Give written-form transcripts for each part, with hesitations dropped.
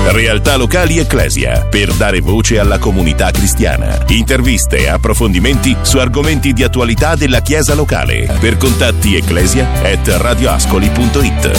Realtà locali Ecclesia, per dare voce alla comunità cristiana. Interviste e approfondimenti su argomenti di attualità della Chiesa locale. Per contatti ecclesia@radioascoli.it.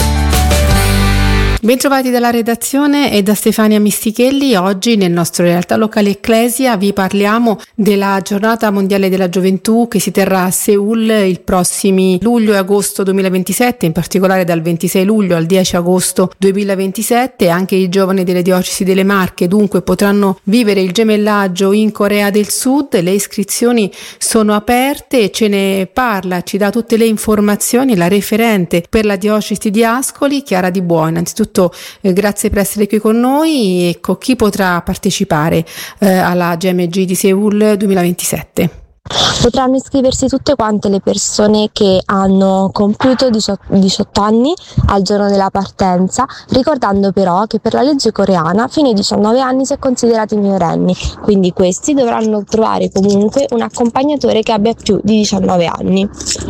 Bentrovati dalla redazione e da Stefania Mistichelli. Oggi nel nostro Realtà Locale Ecclesia vi parliamo della Giornata Mondiale della Gioventù che si terrà a Seul il prossimi luglio e agosto 2027, in particolare dal 26 luglio al 10 agosto 2027. Anche i giovani delle diocesi delle Marche dunque potranno vivere il gemellaggio in Corea del Sud. Le iscrizioni sono aperte, ce ne parla, ci dà tutte le informazioni la referente per la diocesi di Ascoli, Chiara Di Buono. Innanzitutto grazie per essere qui con noi. Ecco, chi potrà partecipare alla GMG di Seul 2027? Potranno iscriversi tutte quante le persone che hanno compiuto 18 anni al giorno della partenza, ricordando però che per la legge coreana fino ai 19 anni si è considerati minorenni, quindi questi dovranno trovare comunque un accompagnatore che abbia più di 19 anni.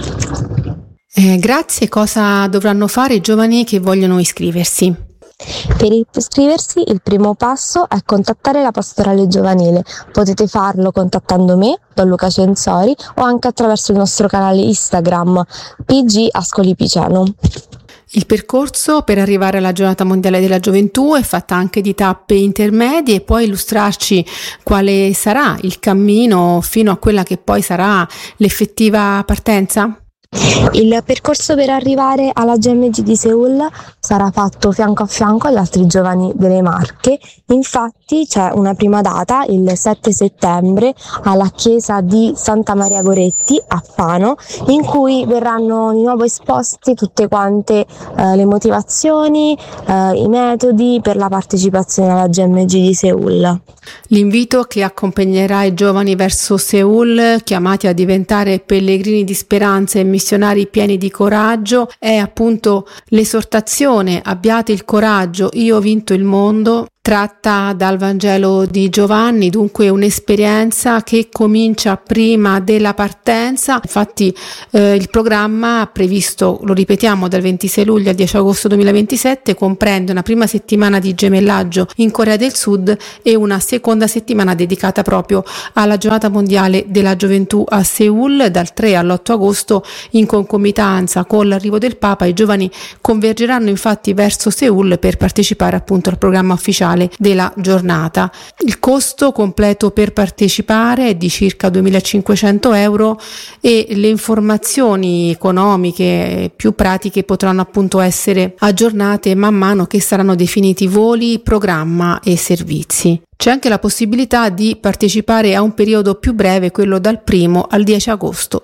Grazie. Cosa dovranno fare i giovani che vogliono iscriversi? Per iscriversi il primo passo è contattare la pastorale giovanile. Potete farlo contattando me, Don Luca Censori, o anche attraverso il nostro canale Instagram PG Ascoli Piceno. Il percorso per arrivare alla Giornata Mondiale della Gioventù è fatta anche di tappe intermedie. Puoi illustrarci quale sarà il cammino fino a quella che poi sarà l'effettiva partenza? Il percorso per arrivare alla GMG di Seul sarà fatto fianco a fianco agli altri giovani delle Marche. Infatti c'è una prima data, il 7 settembre, alla chiesa di Santa Maria Goretti a Fano, in cui verranno di nuovo esposti tutte quante le motivazioni, i metodi per la partecipazione alla GMG di Seul. L'invito che accompagnerà i giovani verso Seul, chiamati a diventare pellegrini di speranza e missionari pieni di coraggio, è appunto l'esortazione: abbiate il coraggio, io ho vinto il mondo, tratta dal Vangelo di Giovanni, dunque un'esperienza che comincia prima della partenza. Infatti il programma previsto, lo ripetiamo, dal 26 luglio al 10 agosto 2027 comprende una prima settimana di gemellaggio in Corea del Sud e una seconda settimana dedicata proprio alla Giornata Mondiale della Gioventù a Seul. Dal 3 all'8 agosto, in concomitanza con l'arrivo del Papa, i giovani convergeranno infatti verso Seul per partecipare appunto al programma ufficiale della giornata. Il costo completo per partecipare è di circa 2.500 euro e le informazioni economiche più pratiche potranno appunto essere aggiornate man mano che saranno definiti voli, programma e servizi. C'è anche la possibilità di partecipare a un periodo più breve, quello dal 1 al 10 agosto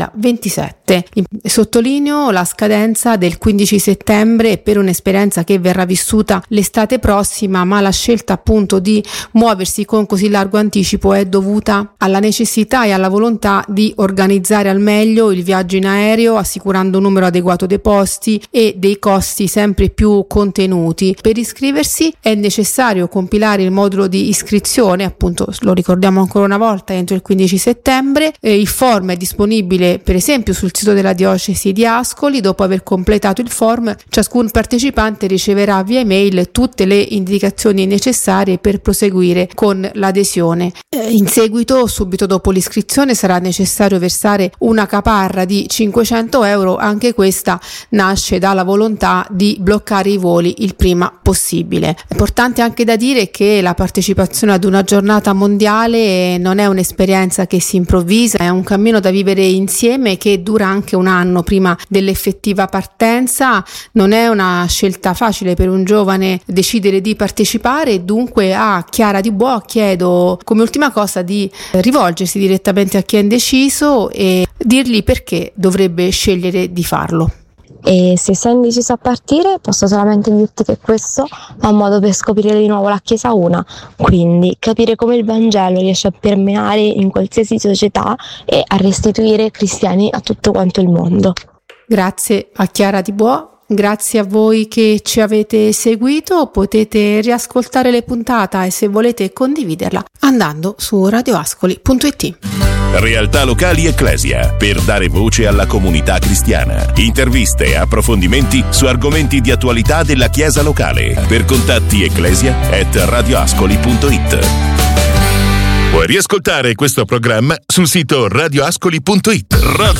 2027. Sottolineo la scadenza del 15 settembre per un'esperienza che verrà vissuta l'estate prossima, ma la scelta appunto di muoversi con così largo anticipo è dovuta alla necessità e alla volontà di organizzare al meglio il viaggio in aereo, assicurando un numero adeguato dei posti e dei costi sempre più contenuti. Per iscriversi è necessario compilare il modulo di iscrizione, appunto lo ricordiamo ancora una volta, entro il 15 settembre. Il form è disponibile per esempio sul sito della diocesi di Ascoli. Dopo aver completato il form, ciascun partecipante riceverà via email tutte le indicazioni necessarie per proseguire con l'adesione. In seguito, subito dopo l'iscrizione, sarà necessario versare una caparra di 500 euro. Anche questa nasce dalla volontà di bloccare i voli il prima possibile. È importante anche da dire che la partecipazione ad una giornata mondiale non è un'esperienza che si improvvisa, è un cammino da vivere insieme che dura anche un anno prima dell'effettiva partenza. Non è una scelta facile per un giovane decidere di partecipare, dunque a Chiara Di Buono chiedo come ultima cosa di rivolgersi direttamente a chi è indeciso e dirgli perché dovrebbe scegliere di farlo. E se sei indeciso a partire, posso solamente dirti che questo è un modo per scoprire di nuovo la Chiesa una, quindi capire come il Vangelo riesce a permeare in qualsiasi società e a restituire cristiani a tutto quanto il mondo. Grazie a Chiara Di Buono. Grazie a voi che ci avete seguito, potete riascoltare le puntate e se volete condividerla andando su radioascoli.it. Realtà locali Ecclesia, per dare voce alla comunità cristiana. Interviste e approfondimenti su argomenti di attualità della Chiesa locale. Per contatti ecclesia@radioascoli.it. Puoi riascoltare questo programma sul sito radioascoli.it.